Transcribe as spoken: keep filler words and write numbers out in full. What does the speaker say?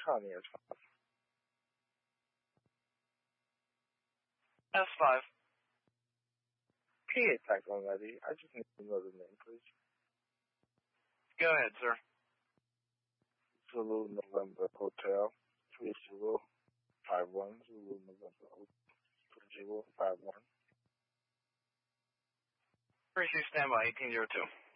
Connie S five. S five. P A Tackle ready. I just need to know the name, please. Go ahead, sir. Zulu November Hotel, three zero five one. Zulu November Hotel, three zero five one. Appreciate standby, eighteen zero two.